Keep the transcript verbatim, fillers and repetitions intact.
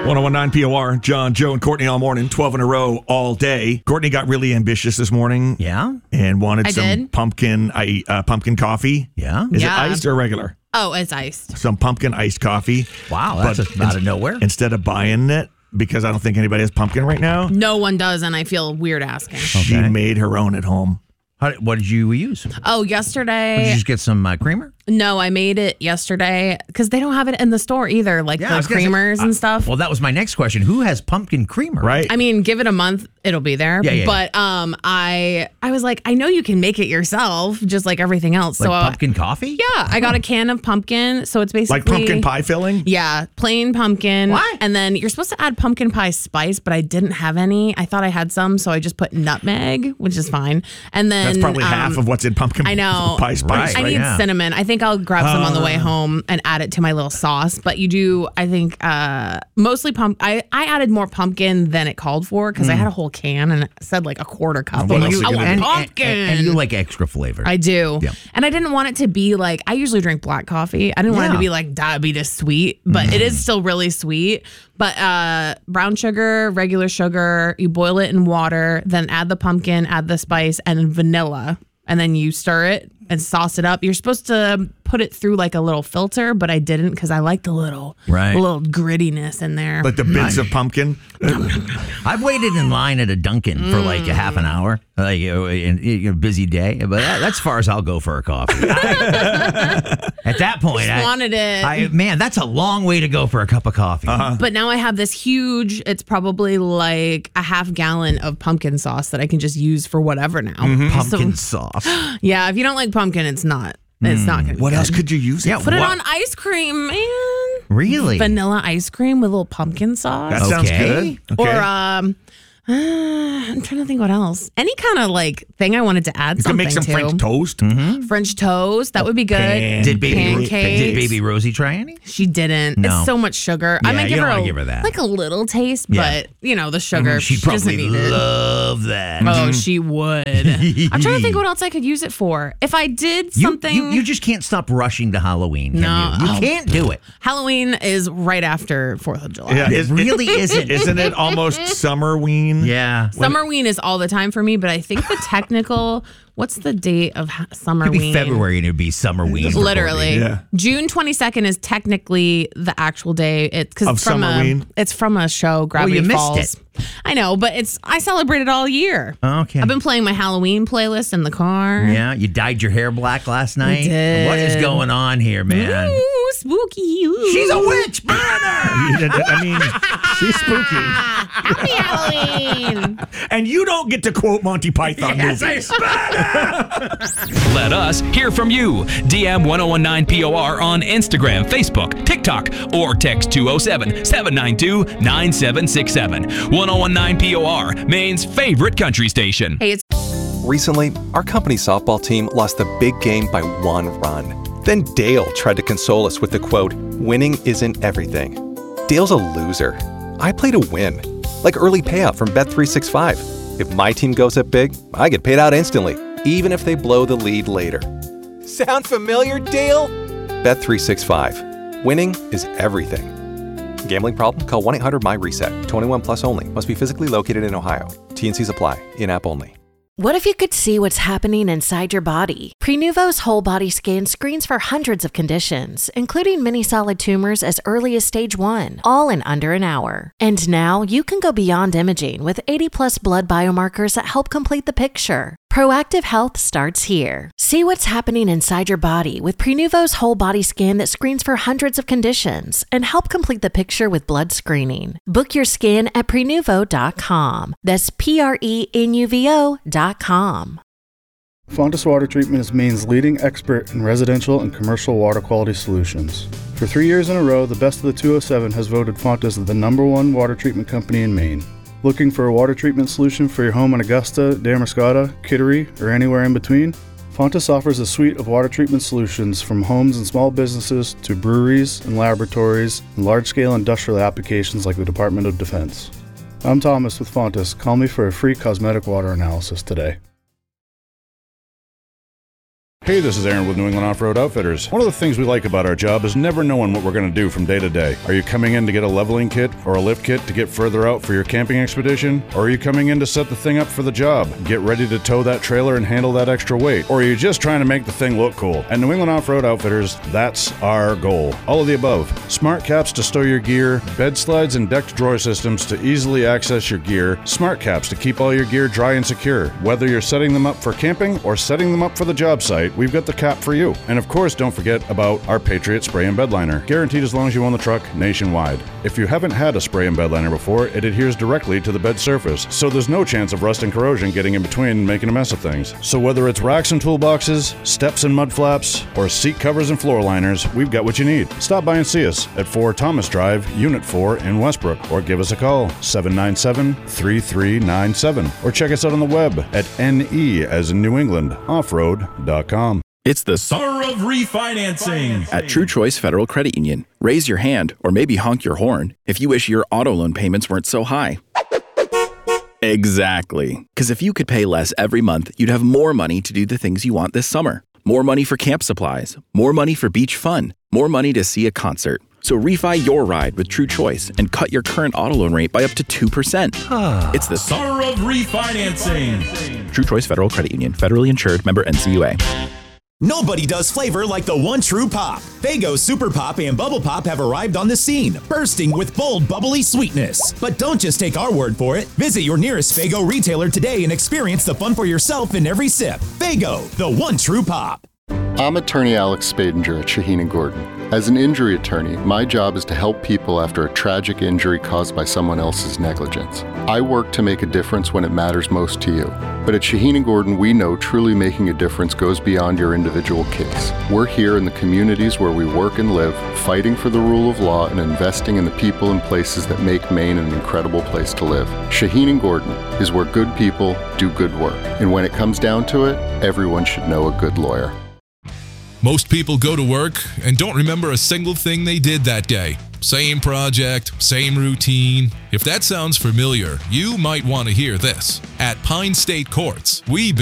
one oh one nine P O R, John, Joe, and Courtney all morning, twelve in a row all day. Courtney got really ambitious this morning. Yeah? And wanted I some did. pumpkin uh, pumpkin coffee. Yeah? Is Yeah. it iced or regular? Oh, it's iced. Some pumpkin iced coffee. Wow, that's But just out of nowhere. Instead of buying it, because I don't think anybody has pumpkin right now, No one does, and I feel weird asking. she Okay. made her own at home. How, what did you use? Did Oh, you yesterday. just get some uh, creamer? No, I made it yesterday because they don't have it in the store either, like I the was gonna say, creamers uh, and stuff. Well, that was my next question. Who has pumpkin creamer? Right? I mean, give it a month, it'll be there. Yeah, yeah, but um, I I was like, I know you can make it yourself, just like everything else. Like so uh, pumpkin coffee? yeah, I got a can of pumpkin. So it's basically like pumpkin pie filling? Yeah, plain pumpkin. What? And then you're supposed to add pumpkin pie spice, but I didn't have any. I thought I had some, so I just put nutmeg, which is fine. And then That's probably um, half of what's in pumpkin I know. pie spice. Right. I Right? need yeah. cinnamon. I think I'll grab some on the way home and add it to my little sauce. But you do, I think, uh, mostly pump. I, I added more pumpkin than it called for because I had a whole can and it said like a quarter cup. What I'm else like, you I gonna want do? and, pumpkin. and, and you like extra flavor. I do. Yeah. And I didn't want it to be like, I usually drink black coffee. I didn't want it Yeah. to be like diabetes sweet, but it is still really sweet. But uh, brown sugar, regular sugar, you boil it in water, then add the pumpkin, add the spice, and vanilla. And then you stir it and sauce it up. You're supposed to put it through like a little filter, but I didn't because I like the little, Right. the little grittiness in there. Like the bits of pumpkin? I've waited in line at a Dunkin' for like a half an hour, like uh, in, in a busy day, but that, that's as far as I'll go for a coffee. At that point, Just I wanted it. I, man, that's a long way to go for a cup of coffee. Uh-huh. But now I have this huge, it's probably like a half gallon of pumpkin sauce that I can just use for whatever now. Pumpkin So, sauce. yeah, if you don't like pumpkin, it's not. It's not going to be What good. else could you use it Yeah, for? Put it What? on ice cream, man. Really? Vanilla ice cream with a little pumpkin sauce. That sounds Okay. good. Okay. Or, um, uh, I'm trying to think what else. Any kind of like thing I wanted to add you could something make some to. French toast. French toast, that would be good. Pan- Did baby Pancakes. did baby Rosie try any? She didn't. No. It's so much sugar. I Yeah, might you give don't her, wanna a, give her that. like a little taste, Yeah. but you know the sugar. She'd she doesn't probably need it. love that. Oh, she would. I'm trying to think what else I could use it for. If I did You, something, you, you just can't stop rushing to Halloween, can No. you? You Oh. can't do it. Halloween is right after Fourth of July. Yeah, It is- really isn't. Isn't it almost Summerween? Yeah. Summerween is all the time for me, but I think the technical, what's the date of ha- It could Summerween? be February and it'd be Summerween. for Literally, Yeah. June twenty-second is technically the actual day. It's because Of from a Summerween? it's from a show, Gravity you missed Falls. it. I know, but it's I celebrate it all year. Okay. I've been playing my Halloween playlist in the car. Yeah, you dyed your hair black last night. did. What is going on here, man? Ooh, spooky! Ooh. She's a witch burner. I mean, she's spooky. Happy Halloween! And you don't get to quote Monty Python movies. Let us hear from you. D M ten nineteen P O R on Instagram, Facebook, TikTok, or text two oh seven, seven nine two, nine seven six seven. ten nineteen P O R, Maine's favorite country station. Hey, it's Recently, our company softball team lost a big game by one run. Then Dale tried to console us with the quote, "Winning isn't everything." Dale's a loser. I play to win. Like early payout from Bet three sixty-five. If my team goes up big, I get paid out instantly, even if they blow the lead later. Sound familiar, Dale? Bet three sixty-five. Winning is everything. Gambling problem? Call one eight hundred M Y reset. twenty-one plus only. Must be physically located in Ohio. T N Cs apply. In-app only. What if you could see what's happening inside your body? Prenuvo's whole body scan screens for hundreds of conditions, including many solid tumors as early as stage one, all in under an hour. And now you can go beyond imaging with eighty plus blood biomarkers that help complete the picture. Proactive health starts here. See what's happening inside your body with Prenuvo's whole body scan that screens for hundreds of conditions and help complete the picture with blood screening. Book your scan at prenuvo dot com. That's P R E N U V O dot com. Fontis Water Treatment is Maine's leading expert in residential and commercial water quality solutions. For three years in a row, the Best of the two oh seven has voted Fontis the number one water treatment company in Maine. Looking for a water treatment solution for your home in Augusta, Damariscotta, Kittery, or anywhere in between? Fontis offers a suite of water treatment solutions from homes and small businesses to breweries and laboratories and large-scale industrial applications like the Department of Defense. I'm Thomas with Fontis. Call me for a free cosmetic water analysis today. Hey, this is Aaron with New England Off-Road Outfitters. One of the things we like about our job is never knowing what we're going to do from day to day. Are you coming in to get a leveling kit or a lift kit to get further out for your camping expedition? Or are you coming in to set the thing up for the job, get ready to tow that trailer and handle that extra weight? Or are you just trying to make the thing look cool? At New England Off-Road Outfitters, that's our goal. All of the above. Smart caps to stow your gear, bed slides and decked drawer systems to easily access your gear, smart caps to keep all your gear dry and secure. Whether you're setting them up for camping or setting them up for the job site, we've got the cap for you. And of course, don't forget about our Patriot Spray and Bed Liner, guaranteed as long as you own the truck nationwide. If you haven't had a spray and bed liner before, it adheres directly to the bed surface, so there's no chance of rust and corrosion getting in between and making a mess of things. So whether it's racks and toolboxes, steps and mud flaps, or seat covers and floor liners, we've got what you need. Stop by and see us at four Thomas Drive, Unit four in Westbrook, or give us a call, seven nine seven, three three nine seven, or check us out on the web at N E as in New England, offroad dot com. It's the Summer of Refinancing at True Choice Federal Credit Union. Raise your hand or maybe honk your horn if you wish your auto loan payments weren't so high. Exactly. Because if you could pay less every month, you'd have more money to do the things you want this summer. More money for camp supplies, more money for beach fun, more money to see a concert. So refi your ride with True Choice and cut your current auto loan rate by up to two percent. It's the Summer of Refinancing. True Choice Federal Credit Union, federally insured, member N C U A. Nobody does flavor like the one true pop. Faygo Super Pop and Bubble Pop have arrived on the scene, bursting with bold, bubbly sweetness. But don't just take our word for it. Visit your nearest Faygo retailer today and experience the fun for yourself in every sip. Faygo, the one true pop. I'm attorney Alex Spadinger at Shaheen and Gordon. As an injury attorney, my job is to help people after a tragic injury caused by someone else's negligence. I work to make a difference when it matters most to you. But at Shaheen and Gordon, we know truly making a difference goes beyond your individual case. We're here in the communities where we work and live, fighting for the rule of law and investing in the people and places that make Maine an incredible place to live. Shaheen and Gordon is where good people do good work. And when it comes down to it, everyone should know a good lawyer. Most people go to work and don't remember a single thing they did that day. Same project, same routine. If that sounds familiar, you might want to hear this. At Pine State Courts, we build